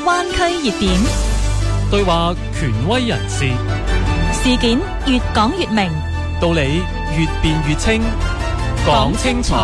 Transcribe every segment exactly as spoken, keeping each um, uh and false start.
灣區熱點， 對話權威人士， 事件越講越明， 道理越辯越清，講清楚。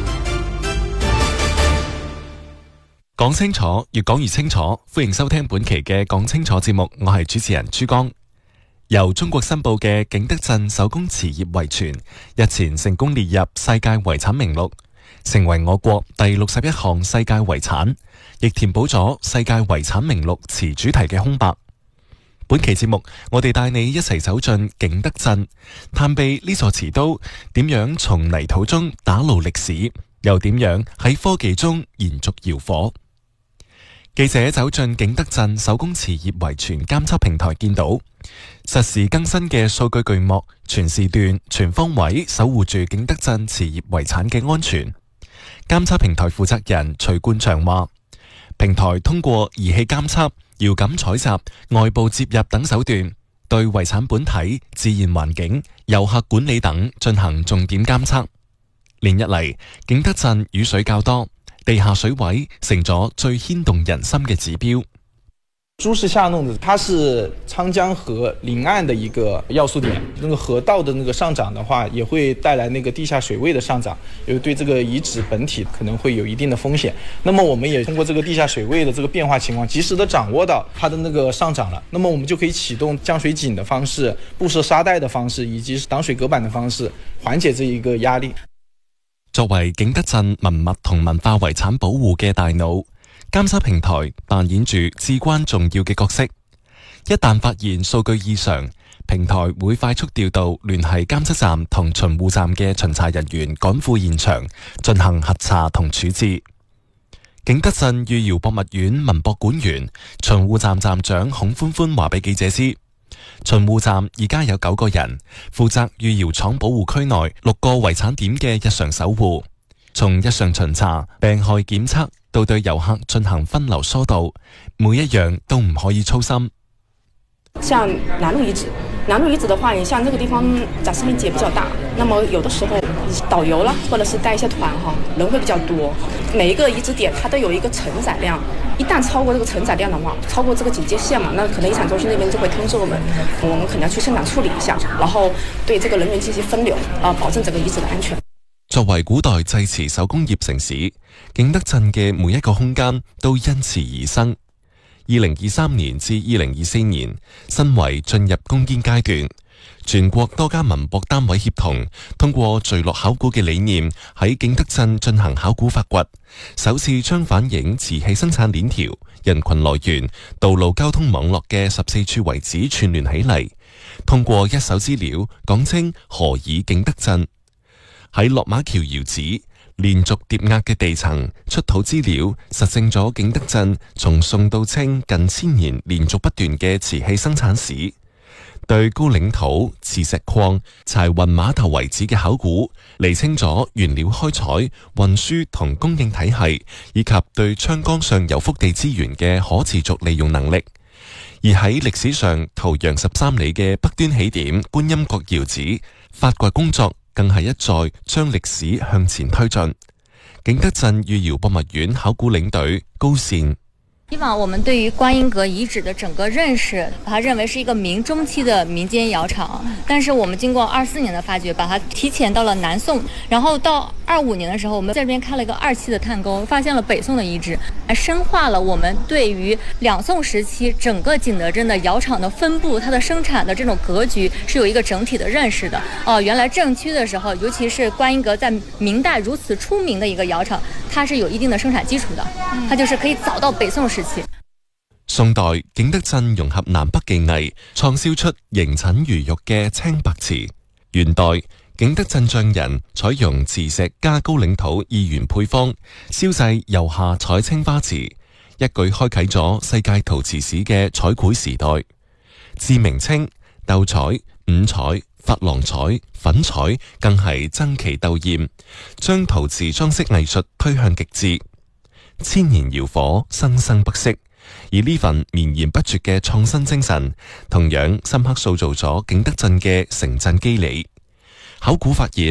講清楚，越講越清楚。歡迎收聽本期嘅講清楚節目，我係主持人朱江。由中國申報嘅景德鎮手工瓷業遺存日前成功列入世界遺產名錄，成為我國第六十一項世界遺產，亦填補咗世界遺產名錄瓷主題嘅空白。本期節目，我哋帶你一齊走進景德鎮，探秘呢座瓷都點樣從泥土中打撈歷史，又點樣喺科技中延續窯火。記者走進景德鎮手工瓷業遺存監測平台，見到實時更新嘅數據巨幕，全時段、全方位守護住景德鎮瓷業遺產嘅安全。監測平台負責人徐冠祥話，平台通過儀器監測、遙感採集、外部接入等手段，對遺產本體、自然環境、遊客管理等進行重點監測。連日嚟，景德鎮雨水較多，地下水位成咗最牽動人心嘅指標。 朱氏下弄的，它是昌江河临岸的一個要素點，那個河道的那個上漲的話，也會帶來那個地下水位的上漲，也對這個遺址本體可能會有一定的風險。那麼我們也通過這個地下水位的這個變化情況，及時的掌握到它的那個上漲了，那麼我們就可以啟動降水井的方式、布設沙袋的方式，以及擋水隔板的方式，緩解這一個壓力。 作為景德鎮文物同文化遺產保護嘅大腦，監測平台扮演住至關重要嘅角色。一旦發現數據異常，平台會快速調度聯繫監測站同巡護站嘅巡查人員趕赴現場進行核查同處置。景德鎮御窯博物院文博館員、巡護站站長孔歡歡話俾記者知，巡護站而家有九個人，負責御窯廠保護區內六個遺產點嘅日常守護，從日常巡查、病害檢測到對遊客進行分流疏導，每一樣都唔可以粗心。 像南路遺址，南路遺址的話，你像這個地方展示面積也比較大，那麼有的時候導遊啦，或者是帶一些團哈，人會比較多。每一個遺址點它都有一個承載量，一旦超過這個承載量的話，超過這個警戒線嘛，那可能遺產中心那邊就會通知我們，我們可能要去現場處理一下，然後對這個人員進行分流，啊，保證整個遺址的安全。 作為古代製瓷手工業城市，景德鎮嘅每一個空間都因瓷而生。二零二三年至二零二四年，申遺進入攻堅階段，全國多家文博單位協同，通過聚落考古嘅理念，喺景德鎮進行考古發掘，首次將反映瓷器生產鏈條、人群來源、道路交通網絡嘅十四處遺址串聯起嚟，通過一手資料講清何以景德鎮。喺落馬橋窯址連續疊壓嘅地層出土資料，實證咗景德鎮從宋到清近千年連續不斷嘅瓷器生產史。對高嶺土、磁石礦、柴雲碼頭遺址嘅考古，釐清咗原料開採、運輸同供應體系，以及對昌江上游腹地資源嘅可持續利用能力。而喺歷史上圖洋十三里嘅北端起點觀音閣窯址發掘工作，更係一再將歷史向前推進。景德鎮御窯博物院考古領隊高善， 以往我們對於觀音閣遺址的整個認識，把它認為是一個明中期的民間窯廠，但是我們經過二四年的發掘，把它提前到了南宋，然後到二五年的時候，我們在這邊開了一個二期的探溝，發現了北宋的遺址，還深化了我們對於兩宋時期整個景德鎮的窯廠的分布，它的生產的這種格局是有一個整體的認識的。哦，原來正區的時候，尤其是觀音閣在明代如此出名的一個窯廠，它是有一定的生產基礎的，它就是可以早到北宋時期。 宋代景德鎮融合南北技藝，創燒出形診如玉嘅青白瓷。元代景德鎮匠人採用磁石加高嶺土二元配方，燒製釉下彩青花瓷，一舉開啟咗世界陶瓷史嘅彩繪時代。至明清，鬥彩、五彩、珐琅彩、粉彩更係爭奇鬥豔，將陶瓷裝飾藝術推向極致。千年窯火，生生不息。而呢份綿延不絕嘅創新精神，同樣深刻塑造咗景德鎮嘅城鎮肌理。考古發現，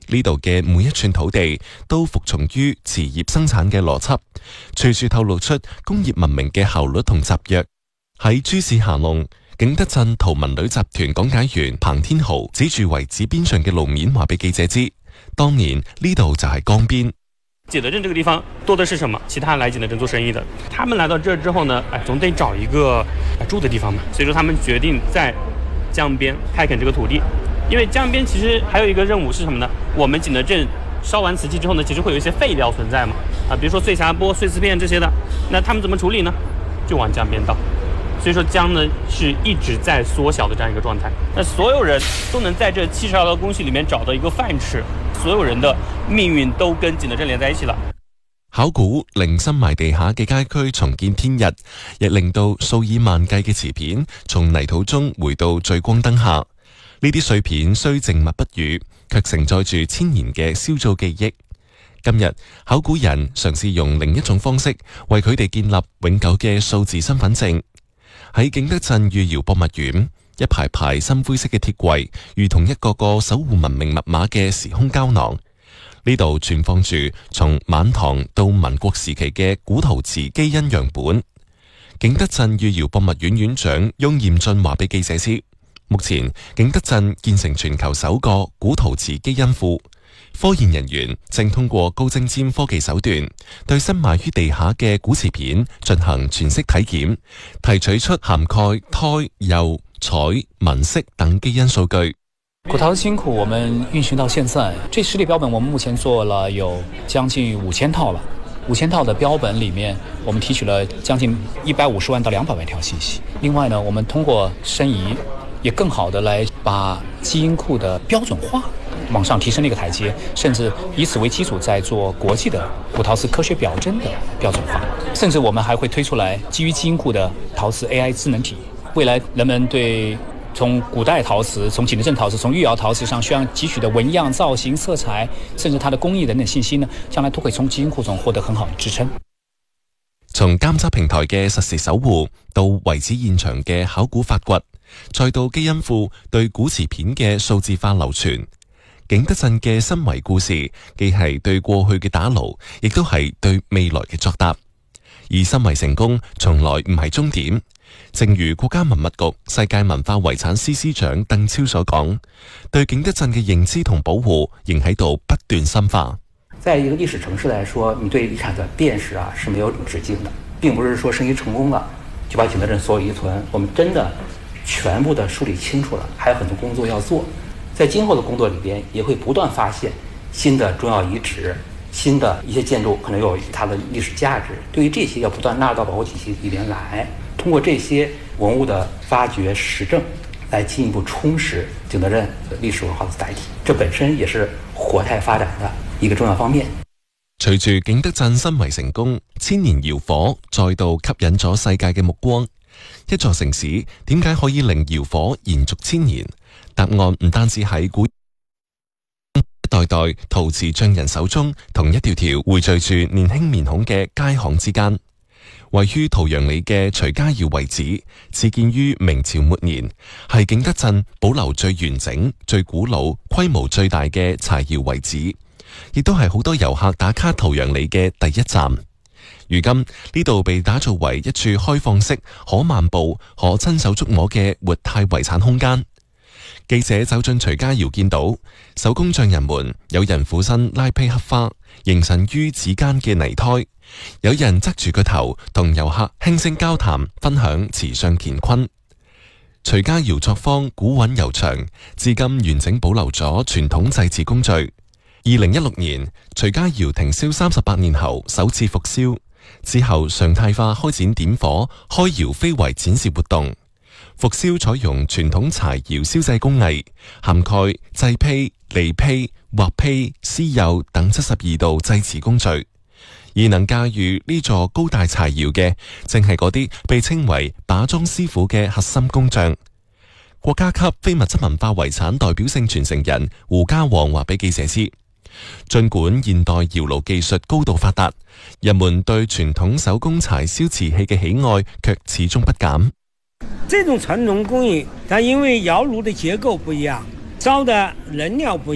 呢度嘅每一寸土地都服從於瓷業生產嘅邏輯，隨處透露出工業文明嘅效率同集約。喺珠市下弄，景德鎮圖文旅集團講解員彭天豪指住圍子邊上嘅路面話俾記者知，當年呢度就係江邊。 景德鎮這個地方多的是什麼？其他來景德鎮做生意的，他們來到這之後呢，哎，總得找一個住的地方嘛，所以說他們決定在江邊開墾這個土地。因為江邊其實還有一個任務是什麼呢？我們景德鎮燒完瓷器之後呢，其實會有一些廢料存在嘛，啊，比如說碎匣缽、碎瓷片這些的，那他們怎麼處理呢？就往江邊倒。所以說江呢是一直在縮小的這樣一個狀態。那所有人都能在這七十二道工序裡面找到一個飯吃，所有人的命運都跟景德鎮連在一起了。 考古令深埋地下嘅街區重見天日，亦令到數以萬計嘅瓷片從泥土中回到聚光燈下。呢啲碎片雖靜默不語，卻承載住千年嘅燒造記憶。今日考古人嘗試用另一種方式為佢哋建立永久嘅數字身份證。喺景德鎮御窯博物院，一排排深灰色嘅鐵櫃，如同一個個守護文明密碼嘅時空膠囊。呢度存放住從晚唐到民國時期嘅古陶瓷基因樣本。景德鎮御窯博物院院長翁彥俊話俾記者知，目前景德鎮建成全球首個古陶瓷基因庫，科研人員正通過高精尖科技手段，對深埋於地下嘅古瓷片進行全息體檢，提取出涵蓋胎、釉、彩、紋飾等基因數據。 古陶基因庫我們運行到現在，這十里標本我們目前做了有將近五千套了。五千套的標本裡面，我們提取了將近一百五十萬到兩百萬條信息。另外呢，我們通過申遺，也更好的來把基因庫的標準化往上提升了一個台階，甚至以此為基礎在做國際的古陶瓷科學表徵的標準化，甚至我們還會推出來基於基因庫的陶瓷 A I 智能體。未來人們對從古代陶瓷、從景德鎮陶瓷、從御窯陶瓷上需要汲取的紋樣、造型、色彩，甚至它的工藝等等信息呢，將來都會從基因庫中獲得很好的支撐。 從監測平台嘅實時守護，到遺址現場嘅考古發掘，再到基因庫對古瓷片嘅數字化流傳，景德鎮嘅申遺故事，既係對過去嘅打撈，亦都係對未來嘅作答。而申遺成功從來唔係終點，正如國家文物局世界文化遺產司司長鄧超所講，對景德鎮嘅認知同保護仍喺度不斷深化。 在一個歷史城市來說，你對遺產的辨識啊是沒有止境的，並不是說申遺成功了就把景德鎮所有遺存我們真的全部的梳理清楚了，還有很多工作要做。在今後的工作裏邊，也會不斷發現新的重要遺址，新的一些建築可能有它的歷史價值。對於這些要不斷納入到保護體系裏邊來，通過這些文物的發掘實證，來進一步充實景德鎮歷史文化的載體。這本身也是活態發展的一個重要方面。 隨住景德鎮申遺成功，千年窯火再度吸引咗世界嘅目光。一座城市點解可以令窯火延續千年？答案唔單止喺古一代代陶瓷匠人手中，同一條條匯聚住年輕面孔嘅街巷之間。位於桃陽里嘅徐家窯遺址，始建於明朝末年，係景德鎮保留最完整、最古老、規模最大嘅柴窯遺址，亦都係好多遊客打卡桃陽里嘅第一站。如今呢度被打造為一處開放式、可漫步、可親手觸摸嘅活態遺產空間。記者走進徐家窯，見到手工匠人們，有人俯身拉坯刻花，形神於指間嘅泥胎；有人側住個頭，同遊客輕聲交談，分享瓷上乾坤。徐家窯作坊古韻悠長，至今完整保留咗傳統製瓷工序。二零一六年，徐家窯停燒三十八年後首次復燒，之後常態化開展點火、開窯非遺展示活動。復燒採用傳統柴窯燒製工藝，涵蓋製坯、離坯、畫坯、施釉等七十二道製瓷工序。而能駕馭呢座高大柴窯嘅，正係嗰啲被稱為把莊師傅嘅核心工匠。國家級非物質文化遺產代表性傳承人胡家旺話俾記者知，盡管現代窯爐技術高度發達，人們對傳統手工柴燒瓷器嘅喜愛卻始終不減。 這種傳統工藝，它因為窯爐的結構不一樣，燒的燃料不一樣，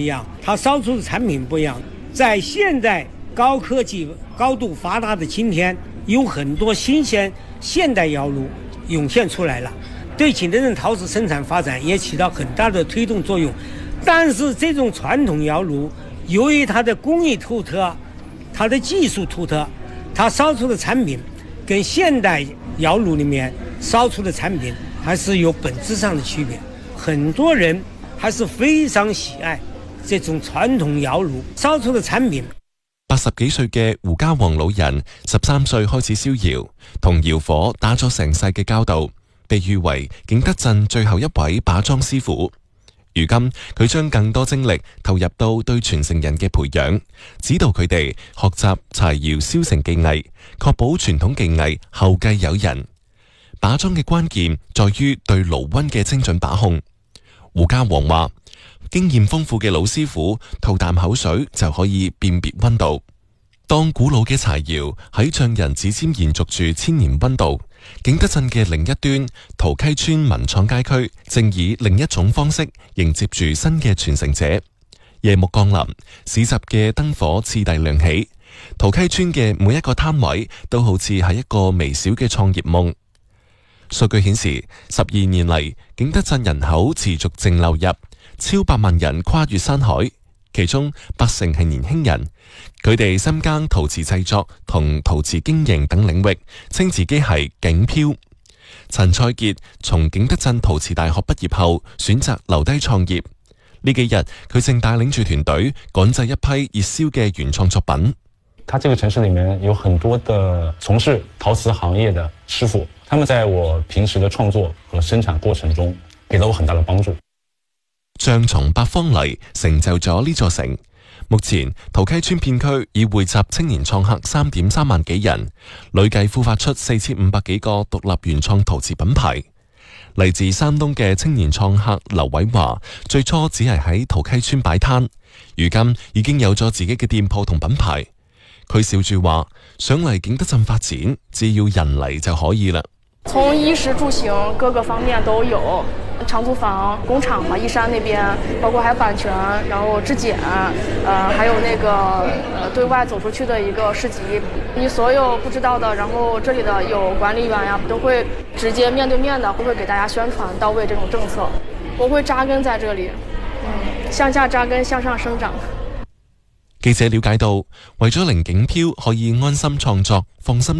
它烧出的产品不一样。在现代高科技高度发达的今天，有很多新鲜现代窑炉涌现出来了，对景德镇陶瓷生产发展也起到很大的推动作用。但是这种传统窑炉由于它的工艺突特，它的技术突特，它烧出的产品跟现代窑炉里面烧出的产品还是有本质上的区别。很多人还是非常喜愛這種傳統窯爐燒出嘅產品。 八十幾歲嘅胡家旺老人，十三歲開始燒窯，同窯火打咗成世嘅交道，被譽為景德鎮最後一位把莊師傅。如今佢將更多精力投入到對傳承人嘅培養，指導佢哋學習柴窯燒成技藝，確保傳統技藝後繼有人。把莊嘅關鍵在於對爐溫嘅精準把控。胡家旺話：經驗豐富嘅老師傅吐啖口水就可以辨別溫度。當古老嘅柴窯喺匠人指尖延續住千年溫度，景德鎮嘅另一端桃溪村文創街區正以另一種方式迎接住新嘅傳承者。夜幕降臨，市集嘅燈火次第亮起，桃溪村嘅每一個攤位都好似係一個微小嘅創業夢。數據顯示，十二年嚟，景德鎮人口持續淨流入，超百萬人跨越山海，其中八成係年輕人。佢哋深耕陶瓷製作同陶瓷經營等領域，稱自己係景漂。陳賽傑從景德鎮陶瓷大學畢業後，選擇留低創業。呢幾日，佢正帶領住團隊趕製一批熱銷嘅原創作品。 他這個城市裡面有很多的從事陶瓷行業的師傅，他們在我平時的創作和生產過程中，給了我很大的幫助。 匠從八方嚟，成就咗呢座城。目前桃溪村片區已匯集青年創客三點三萬幾人，累計孵化出四千五百幾個獨立原創陶瓷品牌。嚟自山東嘅青年創客劉偉華，最初只係喺桃溪村擺攤，如今已經有咗自己嘅店鋪同品牌。佢笑住話：想嚟景德鎮發展，只要人嚟就可以啦。 從衣食住行各個方面都有，長租房、工廠嘛，義山那邊，包括還有版權，然後質檢，呃，還有那個呃對外走出去的一個市集，你所有不知道的，然後這裡的有管理員呀，都會直接面對面的，會會給大家宣傳到位這種政策。我會扎根在這裡，嗯，向下扎根，向上生長。 記者了解到，為咗令景漂可以安心創作、放心